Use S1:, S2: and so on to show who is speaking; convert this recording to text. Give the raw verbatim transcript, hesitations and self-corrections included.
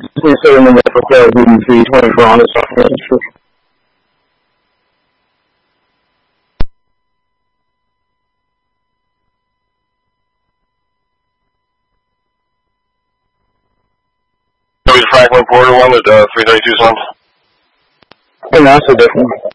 S1: Please say the number for call B D C twenty-four on the software industry.
S2: Franklin Porter one with uh, three thirty-two Sons.
S1: Hey, that's a different.